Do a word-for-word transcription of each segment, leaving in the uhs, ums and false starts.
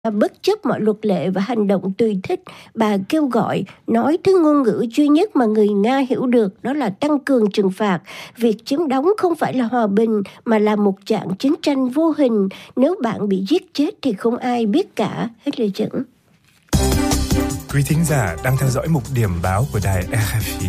Bất chấp mọi luật lệ và hành động tùy thích, bà kêu gọi nói thứ ngôn ngữ duy nhất mà người Nga hiểu được, đó là tăng cường trừng phạt. Việc chiếm đóng không phải là hòa bình mà là một trạng chiến tranh vô hình. Nếu bạn bị giết chết thì không ai biết cả. Hết lời dẫn. Quý thính giả đang theo dõi mục điểm báo của đài rờ ép i.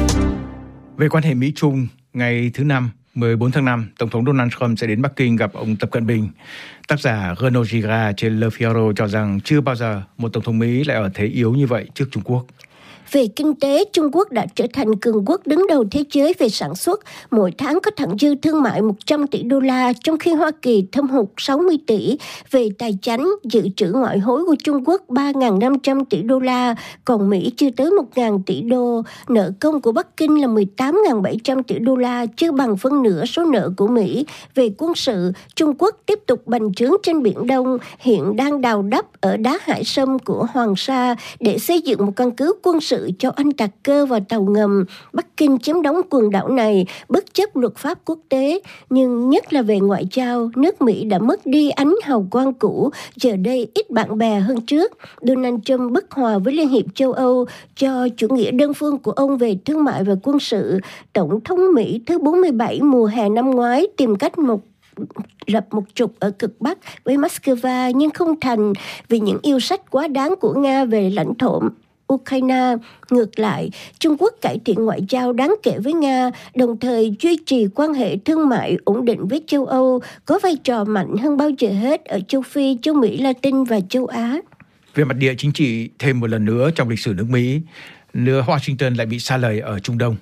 Về quan hệ Mỹ-Trung, ngày thứ Năm, mười bốn tháng năm, Tổng thống Donald Trump sẽ đến Bắc Kinh gặp ông Tập Cận Bình. Tác giả Renaud Girard trên Le Figaro cho rằng chưa bao giờ một Tổng thống Mỹ lại ở thế yếu như vậy trước Trung Quốc. Về kinh tế, Trung Quốc đã trở thành cường quốc đứng đầu thế giới về sản xuất. Mỗi tháng có thặng dư thương mại một trăm tỷ đô la, trong khi Hoa Kỳ thâm hụt sáu mươi tỷ. Về tài chánh, dự trữ ngoại hối của Trung Quốc ba nghìn năm trăm tỷ đô la, còn Mỹ chưa tới một nghìn tỷ đô. Nợ công của Bắc Kinh là mười tám nghìn bảy trăm tỷ đô la, chưa bằng phân nửa số nợ của Mỹ. Về quân sự, Trung Quốc tiếp tục bành trướng trên Biển Đông, hiện đang đào đắp ở đá Hải Sâm của Hoàng Sa để xây dựng một căn cứ quân sự cho oanh tạc cơ và tàu ngầm. Bắc Kinh chiếm đóng quần đảo này bất chấp luật pháp quốc tế, nhưng nhất là về ngoại giao, nước Mỹ đã mất đi ánh hào quang cũ, giờ đây ít bạn bè hơn trước. Donald Trump bất hòa với Liên hiệp châu Âu cho chủ nghĩa đơn phương của ông về thương mại và quân sự. Tổng thống Mỹ thứ bốn mươi bảy mùa hè năm ngoái tìm cách một lập một trục ở cực Bắc với Moscow nhưng không thành vì những yêu sách quá đáng của Nga về lãnh thổ Ukraine. Ngược lại, Trung Quốc cải thiện ngoại giao đáng kể với Nga, đồng thời duy trì quan hệ thương mại ổn định với châu Âu, có vai trò mạnh hơn bao giờ hết ở châu Phi, châu Mỹ Latin và châu Á. Về mặt địa chính trị, thêm một lần nữa trong lịch sử nước Mỹ, nước Washington lại bị sa lầy ở Trung Đông.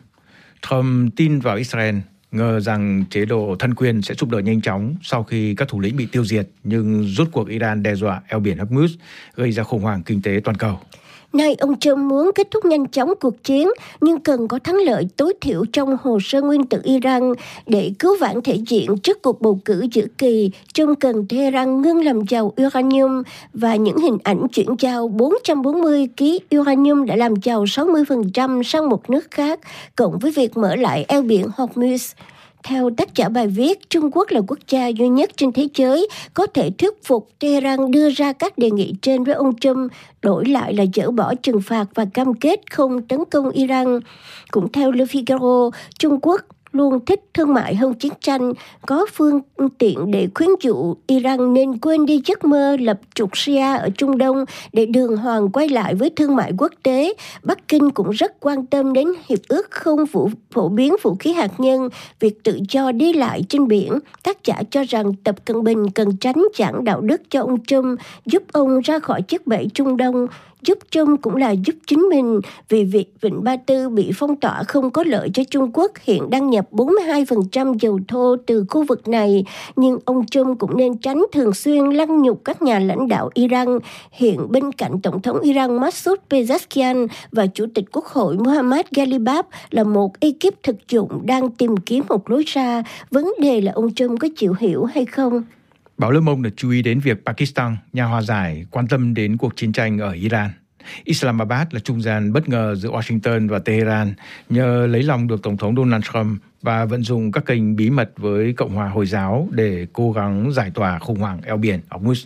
Trump tin vào Israel, ngờ rằng chế độ thân quyền sẽ sụp đổ nhanh chóng sau khi các thủ lĩnh bị tiêu diệt, nhưng rốt cuộc Iran đe dọa eo biển Hormuz, gây ra khủng hoảng kinh tế toàn cầu. Nay ông Trump muốn kết thúc nhanh chóng cuộc chiến, nhưng cần có thắng lợi tối thiểu trong hồ sơ nguyên tử Iran. Để cứu vãn thể diện trước cuộc bầu cử giữa kỳ, Trump cần Tehran ngưng làm giàu uranium, và những hình ảnh chuyển giao bốn trăm bốn mươi ki lô gam uranium đã làm giàu sáu mươi phần trăm sang một nước khác, cộng với việc mở lại eo biển Hormuz. Theo tác giả bài viết, Trung Quốc là quốc gia duy nhất trên thế giới có thể thuyết phục Tehran đưa ra các đề nghị trên với ông Trump, đổi lại là dỡ bỏ trừng phạt và cam kết không tấn công Iran. Cũng theo Le Figaro, Trung Quốc luôn thích thương mại hơn chiến tranh, có phương tiện để khuyến dụ Iran nên quên đi giấc mơ lập trục Shia ở Trung Đông để đường hoàng quay lại với thương mại quốc tế. Bắc Kinh cũng rất quan tâm đến hiệp ước không phổ, phổ biến vũ khí hạt nhân, việc tự do đi lại trên biển. Tác giả cho rằng Tập Cận Bình cần tránh giảng đạo đức cho ông Trump, giúp ông ra khỏi chiếc bẫy Trung Đông. Giúp Trump cũng là giúp chính mình, vì việc Vịnh Ba Tư bị phong tỏa không có lợi cho Trung Quốc, hiện đang nhập bốn mươi hai phần trăm dầu thô từ khu vực này. Nhưng ông Trump cũng nên tránh thường xuyên lăng nhục các nhà lãnh đạo Iran. Hiện bên cạnh Tổng thống Iran Masoud Pezeshkian và Chủ tịch Quốc hội Mohammad Ghalibaf là một ekip thực dụng đang tìm kiếm một lối ra. Vấn đề là ông Trump có chịu hiểu hay không? Báo Le Monde đã chú ý đến việc Pakistan, nhà hòa giải, quan tâm đến cuộc chiến tranh ở Iran. Islamabad là trung gian bất ngờ giữa Washington và Tehran nhờ lấy lòng được Tổng thống Donald Trump và vận dụng các kênh bí mật với Cộng hòa Hồi giáo để cố gắng giải tỏa khủng hoảng eo biển Hormuz.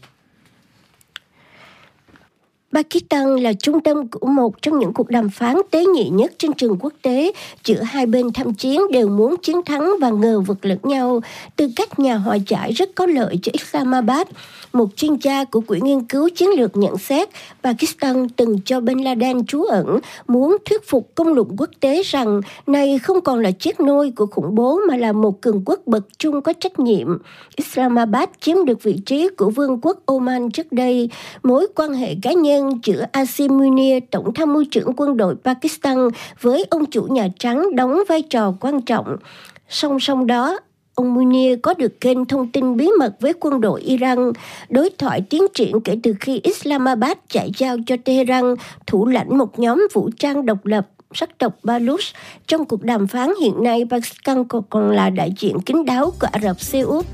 Pakistan là trung tâm của một trong những cuộc đàm phán tế nhị nhất trên trường quốc tế. Giữa hai bên tham chiến đều muốn chiến thắng và ngờ vực lẫn nhau. Tư cách nhà hòa giải rất có lợi cho Islamabad. Một chuyên gia của Quỹ nghiên cứu chiến lược nhận xét, Pakistan từng cho Bin Laden trú ẩn, muốn thuyết phục công luận quốc tế rằng này không còn là chiếc nôi của khủng bố mà là một cường quốc bậc trung có trách nhiệm. Islamabad chiếm được vị trí của vương quốc Oman trước đây. Mối quan hệ cá nhân giữa Asim Munir, Tổng tham mưu trưởng quân đội Pakistan, với ông chủ Nhà Trắng đóng vai trò quan trọng. Song song đó, ông Munir có được kênh thông tin bí mật với quân đội Iran. Đối thoại tiến triển kể từ khi Islamabad chạy giao cho Tehran thủ lãnh một nhóm vũ trang độc lập sắc tộc Baloch. Trong cuộc đàm phán hiện nay, Pakistan còn là đại diện kín đáo của Ả Rập Xê Út.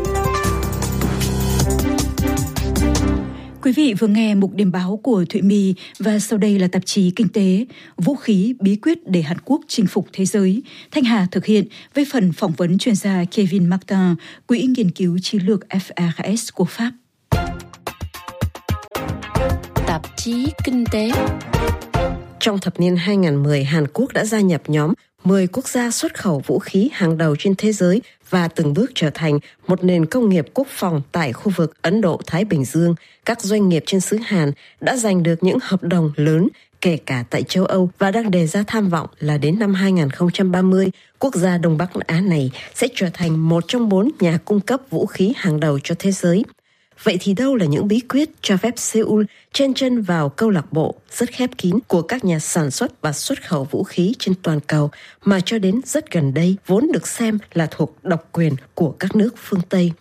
Quý vị vừa nghe mục điểm báo của Thụy My và sau đây là tạp chí Kinh tế, vũ khí bí quyết để Hàn Quốc chinh phục thế giới. Thanh Hà thực hiện với phần phỏng vấn chuyên gia Kevin Martin, Quỹ nghiên cứu chiến lược F R S của Pháp. tạp chí Kinh tế. Trong thập niên hai nghìn không trăm mười, Hàn Quốc đã gia nhập nhóm mười quốc gia xuất khẩu vũ khí hàng đầu trên thế giới và từng bước trở thành một nền công nghiệp quốc phòng tại khu vực Ấn Độ-Thái Bình Dương. Các doanh nghiệp trên xứ Hàn đã giành được những hợp đồng lớn, kể cả tại châu Âu, và đang đề ra tham vọng là đến năm hai nghìn không trăm ba mươi, quốc gia Đông Bắc Á này sẽ trở thành một trong bốn nhà cung cấp vũ khí hàng đầu cho thế giới. Vậy thì đâu là những bí quyết cho phép Seoul chen chân vào câu lạc bộ rất khép kín của các nhà sản xuất và xuất khẩu vũ khí trên toàn cầu mà cho đến rất gần đây vốn được xem là thuộc độc quyền của các nước phương Tây?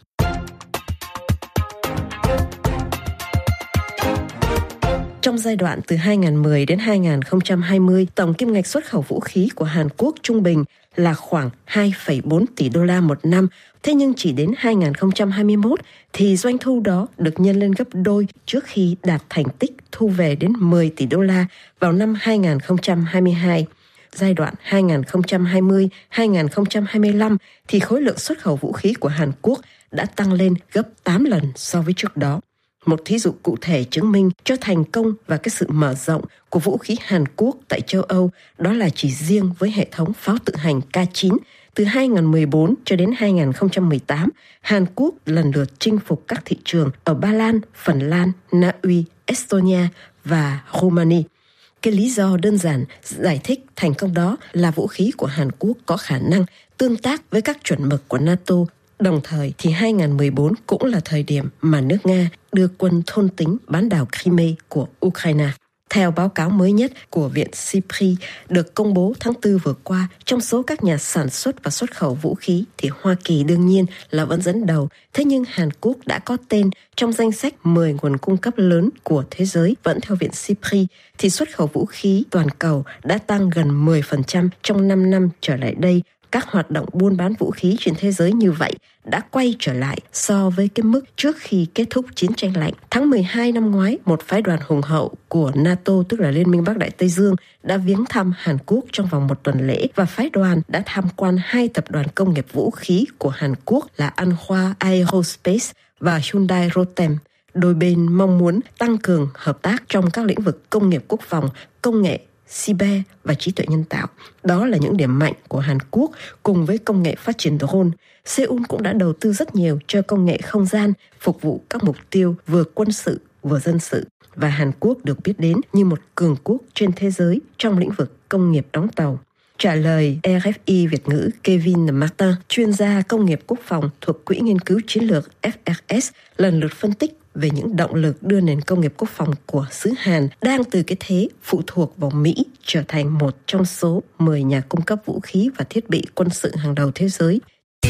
Trong giai đoạn từ hai nghìn không trăm mười đến hai nghìn không trăm hai mươi, tổng kim ngạch xuất khẩu vũ khí của Hàn Quốc trung bình là khoảng hai phẩy bốn tỷ đô la một năm. Thế nhưng chỉ đến hai nghìn không trăm hai mươi mốt thì doanh thu đó được nhân lên gấp đôi trước khi đạt thành tích thu về đến mười tỷ đô la vào năm hai nghìn không trăm hai mươi hai. Giai đoạn hai nghìn không trăm hai mươi đến hai nghìn không trăm hai mươi lăm thì khối lượng xuất khẩu vũ khí của Hàn Quốc đã tăng lên gấp tám lần so với trước đó. Một thí dụ cụ thể chứng minh cho thành công và cái sự mở rộng của vũ khí Hàn Quốc tại châu Âu đó là chỉ riêng với hệ thống pháo tự hành K chín. Từ hai nghìn không trăm mười bốn cho đến hai nghìn không trăm mười tám, Hàn Quốc lần lượt chinh phục các thị trường ở Ba Lan, Phần Lan, Na Uy, Estonia và Romania. Cái lý do đơn giản giải thích thành công đó là vũ khí của Hàn Quốc có khả năng tương tác với các chuẩn mực của NATO. Đồng thời thì hai nghìn không trăm mười bốn cũng là thời điểm mà nước Nga đưa quân thôn tính bán đảo Crimea của Ukraine. Theo báo cáo mới nhất của Viện SIPRI được công bố tháng tư vừa qua, trong số các nhà sản xuất và xuất khẩu vũ khí thì Hoa Kỳ đương nhiên là vẫn dẫn đầu. Thế nhưng Hàn Quốc đã có tên trong danh sách mười nguồn cung cấp lớn của thế giới. Vẫn theo Viện SIPRI thì xuất khẩu vũ khí toàn cầu đã tăng gần mười phần trăm trong năm năm trở lại đây. Các hoạt động buôn bán vũ khí trên thế giới như vậy đã quay trở lại so với cái mức trước khi kết thúc chiến tranh lạnh. Tháng mười hai năm ngoái, một phái đoàn hùng hậu của NATO, tức là Liên minh Bắc Đại Tây Dương, đã viếng thăm Hàn Quốc trong vòng một tuần lễ và phái đoàn đã tham quan hai tập đoàn công nghiệp vũ khí của Hàn Quốc là Anhwa Aerospace và Hyundai Rotem. Đôi bên mong muốn tăng cường hợp tác trong các lĩnh vực công nghiệp quốc phòng, công nghệ, cyber và trí tuệ nhân tạo. Đó là những điểm mạnh của Hàn Quốc cùng với công nghệ phát triển drone. Seoul cũng đã đầu tư rất nhiều cho công nghệ không gian, phục vụ các mục tiêu vừa quân sự vừa dân sự. Và Hàn Quốc được biết đến như một cường quốc trên thế giới trong lĩnh vực công nghiệp đóng tàu. Trả lời R F I Việt ngữ Kevin Martin, chuyên gia công nghiệp quốc phòng thuộc Quỹ Nghiên cứu Chiến lược F R S, lần lượt phân tích về những động lực đưa nền công nghiệp quốc phòng của xứ Hàn đang từ cái thế phụ thuộc vào Mỹ trở thành một trong số mười nhà cung cấp vũ khí và thiết bị quân sự hàng đầu thế giới.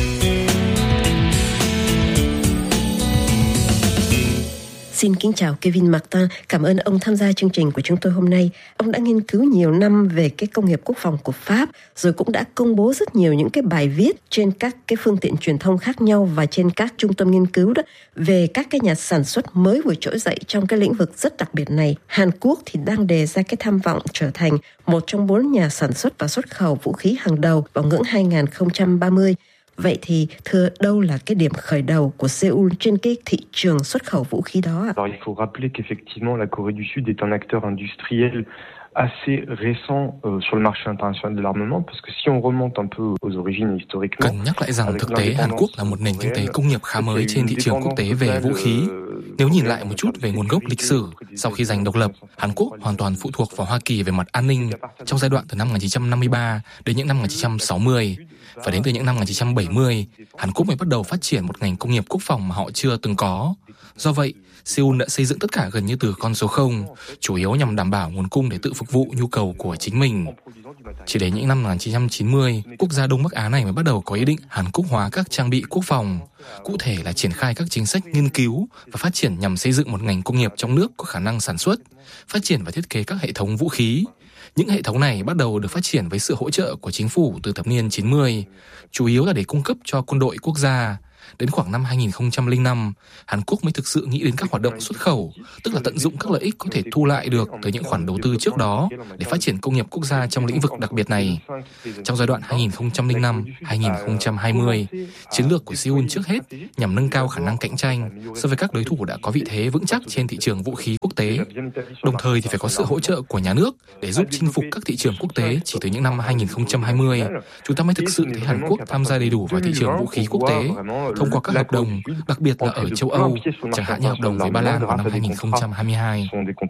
Xin kính chào Kevin Martin, cảm ơn ông tham gia chương trình của chúng tôi hôm nay. Ông đã nghiên cứu nhiều năm về cái công nghiệp quốc phòng của Pháp, rồi cũng đã công bố rất nhiều những cái bài viết trên các cái phương tiện truyền thông khác nhau và trên các trung tâm nghiên cứu đó về các cái nhà sản xuất mới vừa trỗi dậy trong cái lĩnh vực rất đặc biệt này. Hàn Quốc thì đang đề ra cái tham vọng trở thành một trong bốn nhà sản xuất và xuất khẩu vũ khí hàng đầu vào ngưỡng hai nghìn không trăm ba mươi. Vậy thì thưa, đâu là cái điểm khởi đầu của Seoul trên cái thị trường xuất khẩu vũ khí đó ạ? Alors, il faut rappeler qu'effectivement la Corée du Sud est un acteur industriel assez récent euh, sur le marché international de l'armement, parce que si on remonte un peu aux origines historiquement. Cần nhắc lại rằng thực tế Hàn Quốc là một nền kinh tế công nghiệp khá mới trên thị trường quốc tế về vũ khí. Nếu nhìn lại một chút về nguồn gốc lịch sử, sau khi giành độc lập, Hàn Quốc hoàn toàn phụ thuộc vào Hoa Kỳ về mặt an ninh trong giai đoạn từ năm một nghìn chín trăm năm mươi ba đến những năm một nghìn chín trăm sáu mươi. Và đến từ những năm một nghìn chín trăm bảy mươi, Hàn Quốc mới bắt đầu phát triển một ngành công nghiệp quốc phòng mà họ chưa từng có. Do vậy, Seoul đã xây dựng tất cả gần như từ con số không, chủ yếu nhằm đảm bảo nguồn cung để tự phục vụ nhu cầu của chính mình. Chỉ đến những năm một nghìn chín trăm chín mươi, quốc gia Đông Bắc Á này mới bắt đầu có ý định Hàn Quốc hóa các trang bị quốc phòng, cụ thể là triển khai các chính sách nghiên cứu và phát triển nhằm xây dựng một ngành công nghiệp trong nước có khả năng sản xuất, phát triển và thiết kế các hệ thống vũ khí. Những hệ thống này bắt đầu được phát triển với sự hỗ trợ của chính phủ từ thập niên chín mươi, chủ yếu là để cung cấp cho quân đội quốc gia. Đến khoảng năm hai nghìn không trăm lẻ năm, Hàn Quốc mới thực sự nghĩ đến các hoạt động xuất khẩu, tức là tận dụng các lợi ích có thể thu lại được từ những khoản đầu tư trước đó để phát triển công nghiệp quốc gia trong lĩnh vực đặc biệt này. Trong giai đoạn hai nghìn không trăm lẻ năm đến hai nghìn không trăm hai mươi, chiến lược của Seoul trước hết nhằm nâng cao khả năng cạnh tranh so với các đối thủ đã có vị thế vững chắc trên thị trường vũ khí quốc tế. Đồng thời thì phải có sự hỗ trợ của nhà nước để giúp chinh phục các thị trường quốc tế. Chỉ từ những năm hai nghìn không trăm hai mươi, chúng ta mới thực sự thấy Hàn Quốc tham gia đầy đủ vào thị trường vũ khí quốc tế thông qua các hợp đồng, đặc biệt là ở châu Âu, chẳng hạn như hợp đồng với Ba Lan vào năm hai nghìn không trăm hai mươi hai.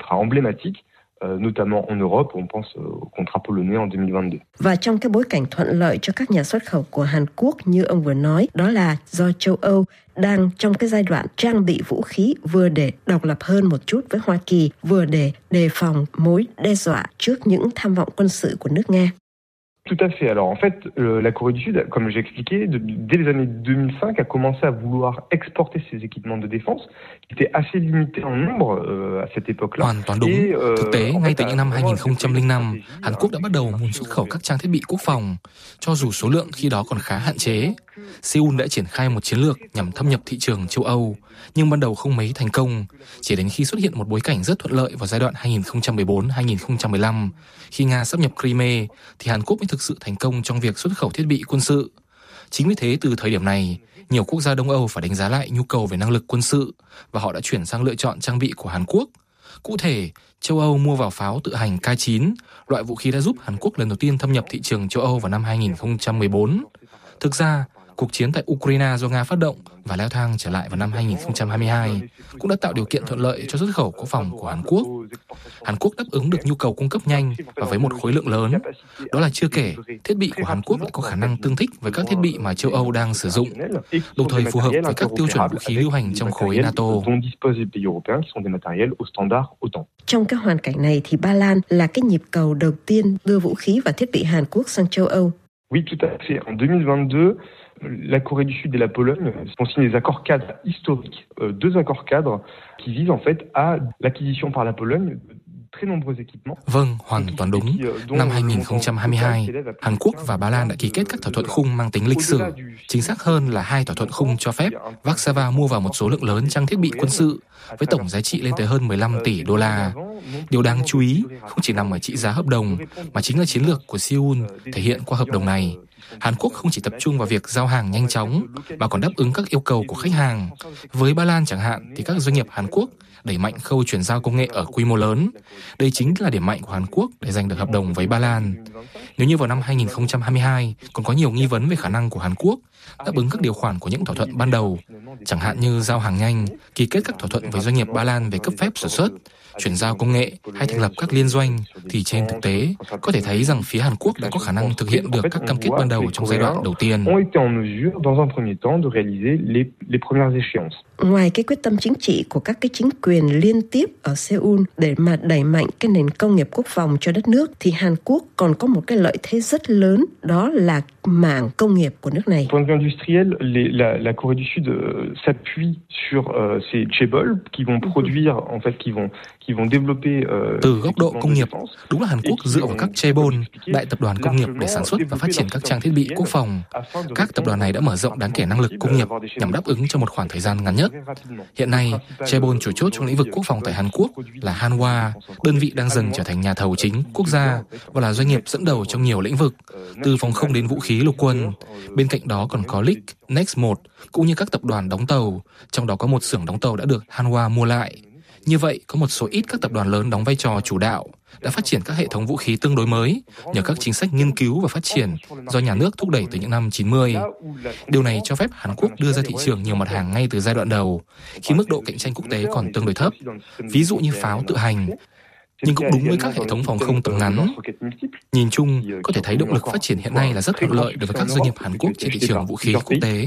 notamment en Europe, on pense au contrat polonais en deux mille vingt-deux. Và trong cái bối cảnh thuận lợi cho các nhà xuất khẩu của Hàn Quốc như ông vừa nói, đó là do châu Âu đang trong cái giai đoạn trang bị vũ khí vừa để độc lập hơn một chút với Hoa Kỳ, vừa để đề phòng mối đe dọa trước những tham vọng quân sự của nước Nga. Tout à fait. Alors en fait, euh, la Corée du Sud, comme j'ai expliqué, de, dès les années deux mille cinq, a commencé à vouloir exporter ses équipements de défense, qui étaient assez limités en nombre euh, à cette époque-là. Hoàn toàn đúng. Et, euh, Thực tế, ngay từ những năm hai nghìn không trăm lẻ năm, Hàn Quốc đã bắt đầu muốn xuất khẩu các trang thiết bị quốc phòng, cho dù số lượng khi đó còn khá hạn chế. Seoul đã triển khai một chiến lược nhằm thâm nhập thị trường châu Âu, nhưng ban đầu không mấy thành công. Chỉ đến khi xuất hiện một bối cảnh rất thuận lợi vào giai đoạn hai nghìn không trăm mười bốn đến hai nghìn không trăm mười lăm, khi Nga sáp nhập Crimea, thì Hàn Quốc mới thực sự thành công trong việc xuất khẩu thiết bị quân sự. Chính vì thế, từ thời điểm này, nhiều quốc gia Đông Âu phải đánh giá lại nhu cầu về năng lực quân sự, và họ đã chuyển sang lựa chọn trang bị của Hàn Quốc. Cụ thể, châu Âu mua vào pháo tự hành K chín, loại vũ khí đã giúp Hàn Quốc lần đầu tiên thâm nhập thị trường châu Âu vào năm hai nghìn không trăm mười bốn. Thực ra, cuộc chiến tại Ukraine do Nga phát động và leo thang trở lại vào năm hai nghìn không trăm hai mươi hai cũng đã tạo điều kiện thuận lợi cho xuất khẩu quốc phòng của Hàn Quốc. Hàn Quốc đáp ứng được nhu cầu cung cấp nhanh và với một khối lượng lớn. Đó là chưa kể, thiết bị của Hàn Quốc lại có khả năng tương thích với các thiết bị mà châu Âu đang sử dụng, đồng thời phù hợp với các tiêu chuẩn vũ khí lưu hành trong khối NATO. Trong cái hoàn cảnh này thì Ba Lan là cái nhịp cầu đầu tiên đưa vũ khí và thiết bị Hàn Quốc sang châu Âu. Oui, tout à fait. En deux mille vingt-deux, la Corée du Sud et la Pologne ont signé des accords cadres historiques, euh, deux accords cadres qui visent en fait à l'acquisition par la Pologne. Vâng, hoàn toàn đúng. Năm hai nghìn không trăm hai mươi hai, Hàn Quốc và Ba Lan đã ký kết các thỏa thuận khung mang tính lịch sử. Chính xác hơn là hai thỏa thuận khung cho phép Warsaw mua vào một số lượng lớn trang thiết bị quân sự với tổng giá trị lên tới hơn mười lăm tỷ đô la. Điều đáng chú ý không chỉ nằm ở trị giá hợp đồng, mà chính là chiến lược của Seoul thể hiện qua hợp đồng này. Hàn Quốc không chỉ tập trung vào việc giao hàng nhanh chóng, mà còn đáp ứng các yêu cầu của khách hàng. Với Ba Lan chẳng hạn, thì các doanh nghiệp Hàn Quốc đẩy mạnh khâu chuyển giao công nghệ ở quy mô lớn. Đây chính là điểm mạnh của Hàn Quốc để giành được hợp đồng với Ba Lan. Nếu như vào năm hai nghìn không trăm hai mươi hai còn có nhiều nghi vấn về khả năng của Hàn Quốc đáp ứng các điều khoản của những thỏa thuận ban đầu, chẳng hạn như giao hàng nhanh, ký kết các thỏa thuận với doanh nghiệp Ba Lan về cấp phép sản xuất, chuyển giao công nghệ hay thành lập các liên doanh, thì trên thực tế có thể thấy rằng phía Hàn Quốc đã có khả năng thực hiện được các cam kết ban đầu trong giai đoạn đầu tiên. Ngoài cái quyết tâm chính trị của các cái chính quyền liên tiếp ở Seoul để mà đẩy mạnh cái nền công nghiệp quốc phòng cho đất nước, thì Hàn Quốc còn có một cái lợi thế rất lớn, đó là mảng công nghiệp của nước này. Point de vue industriel, les, la, la Corée du Sud uh, s'appuie sur uh, ces chaebol qui vont produire, en fait, qui vont qui vont développer. Uh, Từ góc độ công nghiệp, đúng là Hàn Quốc dựa vào các chaebol, đại tập đoàn công nghiệp để sản xuất và phát triển các trang thiết bị quốc phòng. Các tập đoàn này đã mở rộng đáng kể năng lực công nghiệp nhằm đáp ứng cho một khoảng thời gian ngắn nhất. Hiện nay, chaebol chủ chốt trong lĩnh vực quốc phòng tại Hàn Quốc là Hanwha, đơn vị đang dần trở thành nhà thầu chính quốc gia và là doanh nghiệp dẫn đầu trong nhiều lĩnh vực, từ phòng không đến vũ khí lục quân. Bên cạnh đó còn có Lick, Next một, cũng như các tập đoàn đóng tàu, trong đó có một xưởng đóng tàu đã được Hanwha mua lại. Như vậy, có một số ít các tập đoàn lớn đóng vai trò chủ đạo, đã phát triển các hệ thống vũ khí tương đối mới nhờ các chính sách nghiên cứu và phát triển do nhà nước thúc đẩy từ những năm chín mươi. Điều này cho phép Hàn Quốc đưa ra thị trường nhiều mặt hàng ngay từ giai đoạn đầu, khi mức độ cạnh tranh quốc tế còn tương đối thấp, ví dụ như pháo tự hành. Nhưng cũng đúng với các hệ thống phòng không tầm ngắn. Nhìn chung, có thể thấy động lực phát triển hiện nay là rất thuận lợi đối với các doanh nghiệp Hàn Quốc trên thị trường vũ khí quốc tế.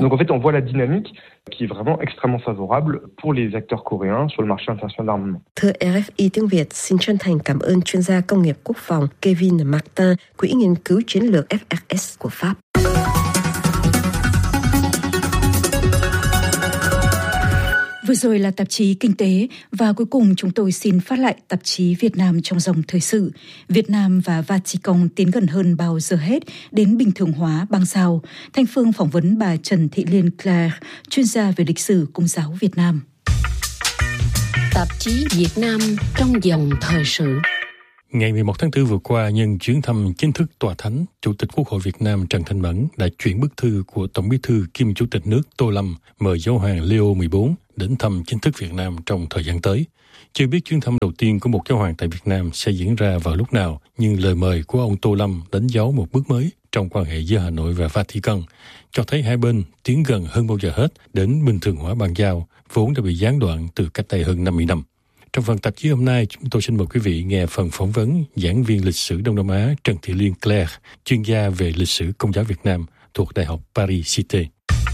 Thưa rờ ép i tiếng Việt, xin chân thành cảm ơn chuyên gia công nghiệp quốc phòng Kevin Martin, Quỹ nghiên cứu chiến lược ép rờ ét của Pháp. Vừa Vừa rồi là tạp chí Kinh tế và cuối cùng chúng tôi xin phát lại tạp chí Việt Nam trong dòng thời sự. Việt Nam và Vatican tiến gần hơn bao giờ hết đến bình thường hóa bang giao. Thanh Phương phỏng vấn bà Trần Thị Liên Claire, chuyên gia về lịch sử Công giáo Việt Nam. Tạp chí Việt Nam trong dòng thời sự. Ngày mười một tháng tư vừa qua, nhân chuyến thăm chính thức Tòa Thánh, Chủ tịch Quốc hội Việt Nam Trần Thanh Mẫn đã chuyển bức thư của Tổng Bí thư kiêm Chủ tịch nước Tô Lâm mời Giáo hoàng Leo mười bốn đến thăm chính thức Việt Nam trong thời gian tới. Chưa biết chuyến thăm đầu tiên của một giáo hoàng tại Việt Nam sẽ diễn ra vào lúc nào, nhưng lời mời của ông Tô Lâm đánh dấu một bước mới trong quan hệ giữa Hà Nội và Vatican, cho thấy hai bên tiến gần hơn bao giờ hết đến bình thường hóa bang giao, vốn đã bị gián đoạn từ cách đây hơn năm mươi năm. Trong phần tạp chí hôm nay, chúng tôi xin mời quý vị nghe phần phỏng vấn giảng viên lịch sử Đông Nam Á Trần Thị Liên Claire, chuyên gia về lịch sử Công giáo Việt Nam thuộc Đại học Paris Cité.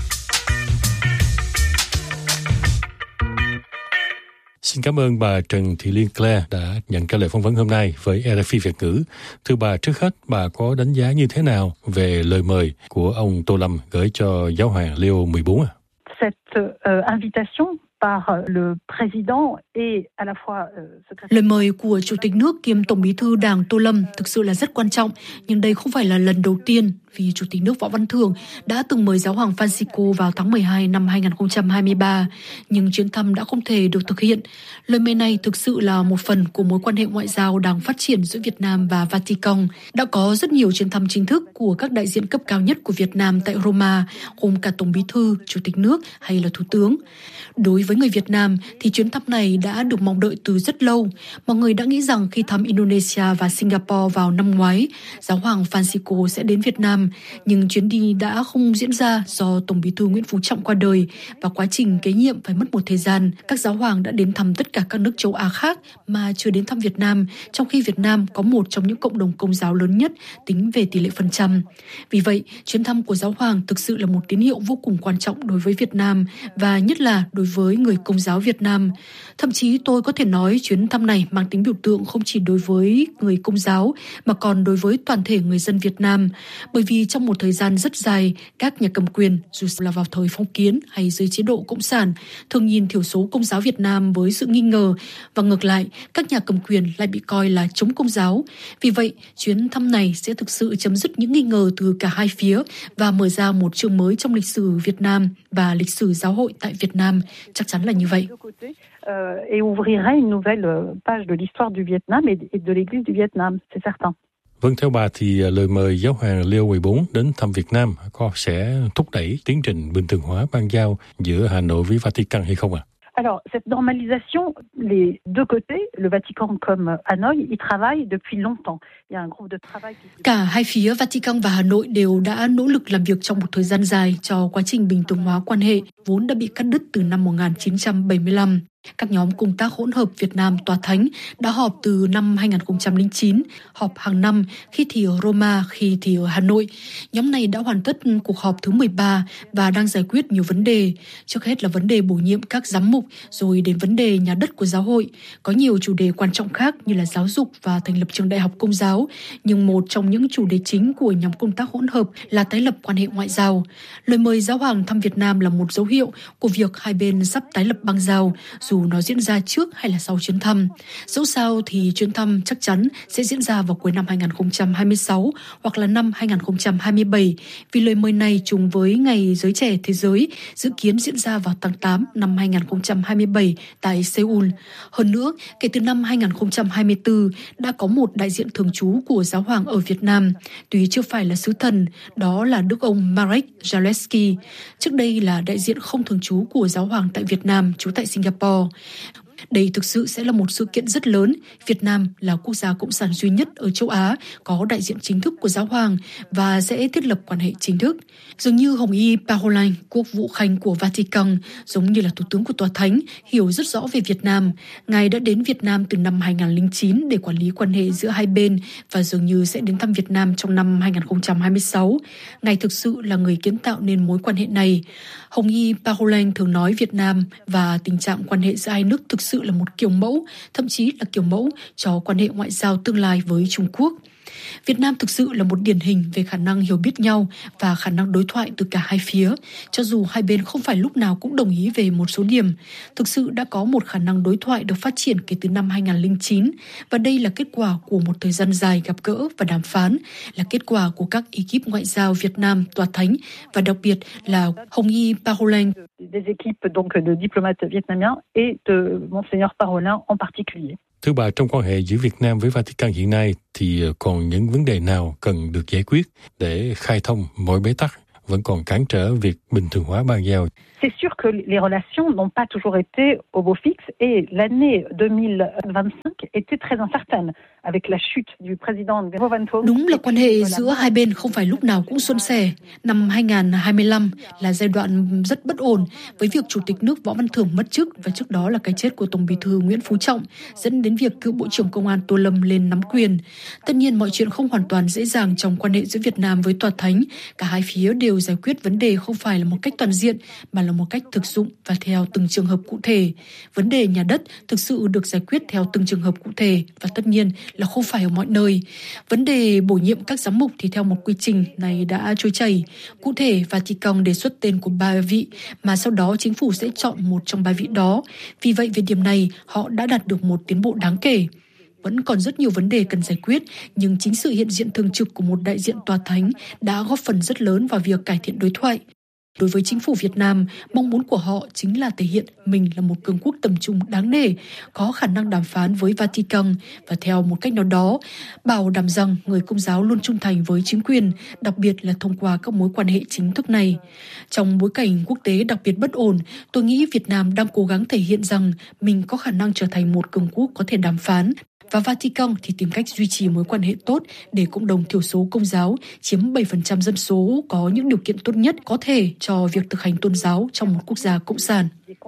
Xin cảm ơn bà Trần Thị Liên Claire đã nhận trả lời phỏng vấn hôm nay với rờ ép i Việt ngữ. Thưa bà, trước hết bà có đánh giá như thế nào về lời mời của ông Tô Lâm gửi cho Giáo hoàng Leo mười bốn ạ? Cette uh, invitation par le président et à la fois lời mời của Chủ tịch nước kiêm Tổng Bí thư Đảng Tô Lâm thực sự là rất quan trọng, nhưng đây không phải là lần đầu tiên, vì Chủ tịch nước Võ Văn Thưởng đã từng mời Giáo hoàng Francisco vào tháng mười hai năm hai không hai ba, nhưng chuyến thăm đã không thể được thực hiện. Lời mời này thực sự là một phần của mối quan hệ ngoại giao đang phát triển giữa Việt Nam và Vatican. Đã có rất nhiều chuyến thăm chính thức của các đại diện cấp cao nhất của Việt Nam tại Roma, gồm cả Tổng Bí thư, Chủ tịch nước hay là Thủ tướng. Đối với người Việt Nam thì chuyến thăm này đã được mong đợi từ rất lâu. Mọi người đã nghĩ rằng khi thăm Indonesia và Singapore vào năm ngoái, Giáo hoàng Francisco sẽ đến Việt Nam, nhưng chuyến đi đã không diễn ra do Tổng Bí thư Nguyễn Phú Trọng qua đời và quá trình kế nhiệm phải mất một thời gian. Các giáo hoàng đã đến thăm tất cả các nước châu Á khác mà chưa đến thăm Việt Nam, trong khi Việt Nam có một trong những cộng đồng Công giáo lớn nhất tính về tỷ lệ phần trăm. Vì vậy, chuyến thăm của Giáo hoàng thực sự là một tín hiệu vô cùng quan trọng đối với Việt Nam và nhất là đối với người Công giáo Việt Nam. Thậm chí tôi có thể nói chuyến thăm này mang tính biểu tượng không chỉ đối với người Công giáo mà còn đối với toàn thể người dân Việt Nam. Bởi vì trong một thời gian rất dài, các nhà cầm quyền, dù là vào thời phong kiến hay dưới chế độ Cộng sản, thường nhìn thiểu số Công giáo Việt Nam với sự nghi ngờ, và ngược lại, các nhà cầm quyền lại bị coi là chống Công giáo. Vì vậy, chuyến thăm này sẽ thực sự chấm dứt những nghi ngờ từ cả hai phía và mở ra một chương mới trong lịch sử Việt Nam và lịch sử giáo hội tại Việt Nam. Chắc chắn là như vậy. Et ouvrirait une nouvelle page de l'histoire du Vietnam et de l'Église du Vietnam, c'est certain. Vâng, theo bà thì lời mời Giáo hoàng Leo mười bốn đến thăm Việt Nam có sẽ thúc đẩy tiến trình bình thường hóa bang giao giữa Hà Nội với Vatican hay không ạ? Alors, cette normalisation, les deux côtés, le Vatican comme Hanoï, y travaillent depuis longtemps. Il y a un groupe de travail qui... Cả hai phía Vatican và Hà Nội đều đã nỗ lực làm việc trong một thời gian dài cho quá trình bình thường hóa quan hệ vốn đã bị cắt đứt từ năm một nghìn chín trăm bảy mươi lăm. Các nhóm công tác hỗn hợp Việt Nam Tòa Thánh đã họp từ năm hai nghìn không trăm lẻ chín, họp hàng năm, khi thì ở Roma, khi thì ở Hà Nội. Nhóm này đã hoàn tất cuộc họp thứ mười ba và đang giải quyết nhiều vấn đề. Trước hết là vấn đề bổ nhiệm các giám mục, rồi đến vấn đề nhà đất của giáo hội. Có nhiều chủ đề quan trọng khác như là giáo dục và thành lập trường đại học Công giáo. Nhưng một trong những chủ đề chính của nhóm công tác hỗn hợp là tái lập quan hệ ngoại giao. Lời mời Giáo hoàng thăm Việt Nam là một dấu hiệu của việc hai bên sắp tái lập bang giao, dù nó diễn ra trước hay là sau chuyến thăm. Dẫu sao thì chuyến thăm chắc chắn sẽ diễn ra vào cuối năm hai nghìn không trăm hai mươi sáu hoặc là năm hai nghìn không trăm hai mươi bảy, vì lời mời này trùng với Ngày Giới Trẻ Thế Giới dự kiến diễn ra vào tháng tám năm hai nghìn không trăm hai mươi bảy tại Seoul. Hơn nữa, kể từ năm hai nghìn không trăm hai mươi tư đã có một đại diện thường trú của Giáo hoàng ở Việt Nam, tuy chưa phải là sứ thần, đó là Đức ông Marek Zaleski. Trước đây là đại diện không thường trú của Giáo hoàng tại Việt Nam, trú tại Singapore. Đây thực sự sẽ là một sự kiện rất lớn. Việt Nam là quốc gia cộng sản duy nhất ở châu Á có đại diện chính thức của Giáo hoàng và sẽ thiết lập quan hệ chính thức. Dường như Hồng Y Parolin, quốc vụ khanh của Vatican, giống như là Thủ tướng của Tòa Thánh, hiểu rất rõ về Việt Nam. Ngài đã đến Việt Nam từ năm hai nghìn không trăm lẻ chín để quản lý quan hệ giữa hai bên và dường như sẽ đến thăm Việt Nam trong năm hai nghìn không trăm hai mươi sáu. Ngài thực sự là người kiến tạo nên mối quan hệ này. Hồng Y Parolin thường nói Việt Nam và tình trạng quan hệ giữa hai nước thực sự sự là một kiểu mẫu, thậm chí là kiểu mẫu cho quan hệ ngoại giao tương lai với Trung Quốc. Việt Nam thực sự là một điển hình về khả năng hiểu biết nhau và khả năng đối thoại từ cả hai phía, cho dù hai bên không phải lúc nào cũng đồng ý về một số điểm. Thực sự đã có một khả năng đối thoại được phát triển kể từ năm hai không không chín, và đây là kết quả của một thời gian dài gặp gỡ và đàm phán, là kết quả của các ekip ngoại giao Việt Nam tòa thánh và đặc biệt là Hồng Y Parolin. Des équipes donc de diplomates vietnamiens et de Monseigneur Parolin en particulier. Thưa bà, trong quan hệ giữa Việt Nam với Vatican hiện nay thì còn những vấn đề nào cần được giải quyết để khai thông mọi bế tắc vẫn còn cản trở việc bình thường hóa ban giao? C'est sûr que les relations n'ont pas toujours été au beau fixe et l'année deux mille vingt-cinq était très incertaine avec la chute du président Võ Văn Thưởng. Đúng là quan hệ giữa hai bên không phải lúc nào cũng suôn sẻ. Năm hai không hai lăm là giai đoạn rất bất ổn với việc Chủ tịch nước Võ Văn Thưởng mất chức và trước đó là cái chết của Tổng Bí thư Nguyễn Phú Trọng dẫn đến việc cựu Bộ trưởng Công an Tô Lâm lên nắm quyền. Tất nhiên mọi chuyện không hoàn toàn dễ dàng trong quan hệ giữa Việt Nam với Tòa Thánh. Cả hai phía đều giải quyết vấn đề không phải là một cách toàn diện mà là một cách thực dụng và theo từng trường hợp cụ thể. Vấn đề nhà đất thực sự được giải quyết theo từng trường hợp cụ thể và tất nhiên là không phải ở mọi nơi. Vấn đề bổ nhiệm các giám mục thì theo một quy trình này đã trôi chảy. Cụ thể, Vatican đề xuất tên của ba vị mà sau đó chính phủ sẽ chọn một trong ba vị đó. Vì vậy, về điểm này, họ đã đạt được một tiến bộ đáng kể. Vẫn còn rất nhiều vấn đề cần giải quyết, nhưng chính sự hiện diện thường trực của một đại diện tòa thánh đã góp phần rất lớn vào việc cải thiện đối thoại. Đối với chính phủ Việt Nam, mong muốn của họ chính là thể hiện mình là một cường quốc tầm trung đáng nể, có khả năng đàm phán với Vatican và theo một cách nào đó, bảo đảm rằng người Công giáo luôn trung thành với chính quyền, đặc biệt là thông qua các mối quan hệ chính thức này. Trong bối cảnh quốc tế đặc biệt bất ổn, tôi nghĩ Việt Nam đang cố gắng thể hiện rằng mình có khả năng trở thành một cường quốc có thể đàm phán, và Vatican thì tìm cách duy trì mối quan hệ tốt để cộng đồng thiểu số Công giáo chiếm bảy phần trăm dân số có những điều kiện tốt nhất có thể cho việc thực hành tôn giáo trong một quốc gia cộng sản.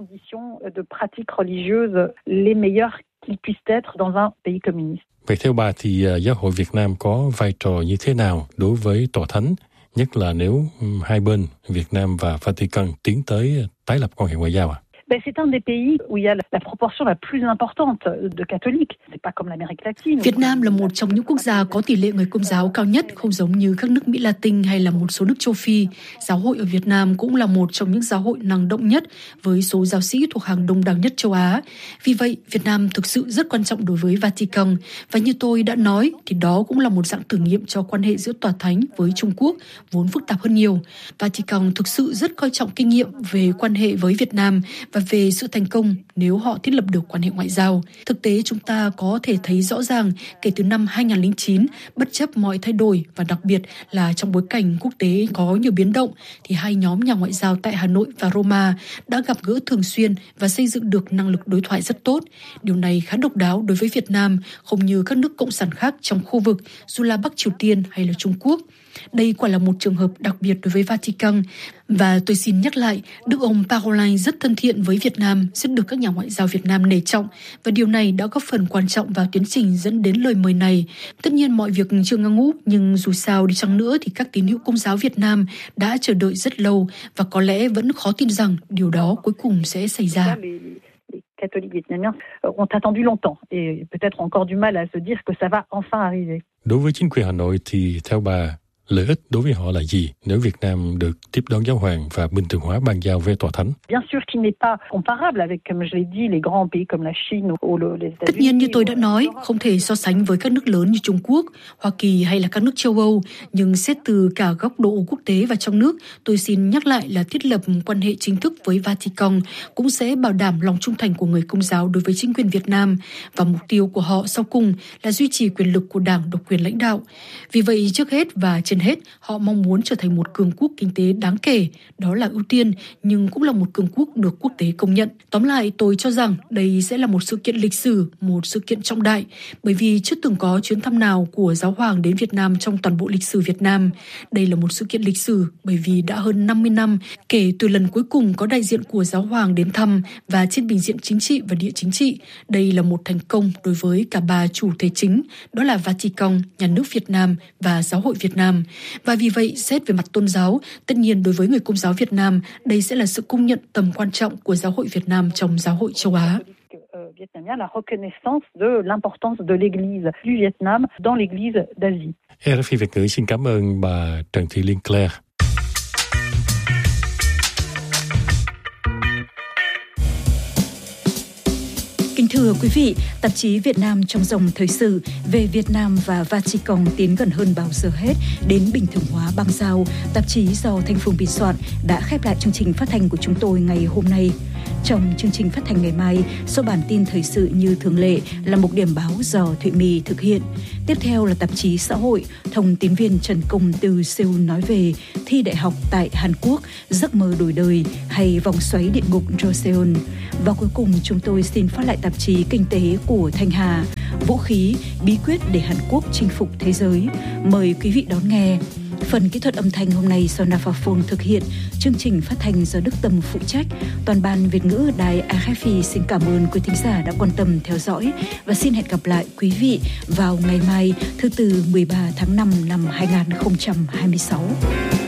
Vậy theo bà thì Giáo hội Việt Nam có vai trò như thế nào đối với Tòa Thánh, nhất là nếu hai bên Việt Nam và Vatican tiến tới tái lập quan hệ ngoại giao à? Ben, c'est un des pays où il y a la proportion la plus importante de catholiques. C'est pas comme l'Amérique latine. Việt Nam là một trong những quốc gia có tỷ lệ người Công giáo cao nhất, không giống như các nước Mỹ Latin hay là một số nước châu Phi. Giáo hội ở Việt Nam cũng là một trong những giáo hội năng động nhất với số giáo sĩ thuộc hàng đông đảo nhất châu Á. Vì vậy, Việt Nam thực sự rất quan trọng đối với Vatican. Và như tôi đã nói, thì đó cũng là một dạng thử nghiệm cho quan hệ giữa Tòa Thánh với Trung Quốc, vốn phức tạp hơn nhiều. Vatican thực sự rất coi trọng kinh nghiệm về quan hệ với Việt Nam và về sự thành công nếu họ thiết lập được quan hệ ngoại giao. Thực tế chúng ta có thể thấy rõ ràng kể từ năm hai không không chín, bất chấp mọi thay đổi và đặc biệt là trong bối cảnh quốc tế có nhiều biến động, thì hai nhóm nhà ngoại giao tại Hà Nội và Roma đã gặp gỡ thường xuyên và xây dựng được năng lực đối thoại rất tốt. Điều này khá độc đáo đối với Việt Nam, không như các nước cộng sản khác trong khu vực, dù là Bắc Triều Tiên hay là Trung Quốc. Đây quả là một trường hợp đặc biệt đối với Vatican. Và tôi xin nhắc lại, Đức ông Parolin rất thân thiện với Việt Nam, rất được các nhà ngoại giao Việt Nam nể trọng, và điều này đã góp phần quan trọng vào tiến trình dẫn đến lời mời này. Tất nhiên mọi việc chưa ngã ngũ, nhưng dù sao đi chăng nữa thì các tín hữu Công giáo Việt Nam đã chờ đợi rất lâu và có lẽ vẫn khó tin rằng điều đó cuối cùng sẽ xảy ra. Catholiques vietnamiens ont attendu longtemps et peut-être encore du mal à se dire que ça va enfin arriver. Đối với chính quyền Hà Nội thì theo bà, lợi ích đối với họ là gì nếu Việt Nam được tiếp đón giáo hoàng và bình thường hóa ban giao về Tòa Thánh? Bien sûr qu'il n'est pas comparable avec, comme je l'ai dit, les grands pays comme la Chine ou les États-Unis. Tất nhiên như tôi đã nói, không thể so sánh với các nước lớn như Trung Quốc, Hoa Kỳ hay là các nước châu Âu, nhưng xét từ cả góc độ quốc tế và trong nước, tôi xin nhắc lại là thiết lập quan hệ chính thức với Vatican cũng sẽ bảo đảm lòng trung thành của người Công giáo đối với chính quyền Việt Nam, và mục tiêu của họ sau cùng là duy trì quyền lực của Đảng độc quyền lãnh đạo. Vì vậy trước hết và trên hết, họ mong muốn trở thành một cường quốc kinh tế đáng kể, đó là ưu tiên, nhưng cũng là một cường quốc được quốc tế công nhận. Tóm lại, tôi cho rằng đây sẽ là một sự kiện lịch sử, một sự kiện trọng đại, bởi vì chưa từng có chuyến thăm nào của Giáo hoàng đến Việt Nam trong toàn bộ lịch sử Việt Nam. Đây là một sự kiện lịch sử bởi vì đã hơn năm mươi năm kể từ lần cuối cùng có đại diện của Giáo hoàng đến thăm, và trên bình diện chính trị và địa chính trị, đây là một thành công đối với cả ba chủ thể chính, đó là Vatican, Nhà nước Việt Nam và Giáo hội Việt Nam. Và vì vậy, xét về mặt tôn giáo, tất nhiên đối với người Công giáo Việt Nam, đây sẽ là sự công nhận tầm quan trọng của Giáo hội Việt Nam trong Giáo hội châu Á. vietnamien la reconnaissance de l'importance de l'Église du Vietnam dans l'Église d'Asie. rờ ép i Việt ngữ xin cảm ơn bà Trần Thị Liên Claire. Kính thưa quý vị, tạp chí Việt Nam trong dòng thời sự về Việt Nam và Vatican tiến gần hơn bao giờ hết đến bình thường hóa bang giao, tạp chí do Thanh Phương biên soạn đã khép lại chương trình phát thanh của chúng tôi ngày hôm nay. Trong chương trình phát thanh ngày mai, số bản tin thời sự như thường lệ là một điểm báo do Thụy My thực hiện. Tiếp theo là tạp chí xã hội, thông tín viên Trần Công từ Seoul nói về thi đại học tại Hàn Quốc, giấc mơ đổi đời hay vòng xoáy địa ngục Joseon. Và cuối cùng chúng tôi xin phát lại tạp chí kinh tế của Thanh Hà, vũ khí, bí quyết để Hàn Quốc chinh phục thế giới. Mời quý vị đón nghe. Phần kỹ thuật âm thanh hôm nay do Nafaphone thực hiện, chương trình phát thanh do Đức Tâm phụ trách. Toàn ban Việt ngữ đài a ép i xin cảm ơn quý thính giả đã quan tâm theo dõi và xin hẹn gặp lại quý vị vào ngày mai thứ Tư mười ba tháng năm năm hai nghìn không trăm hai mươi sáu.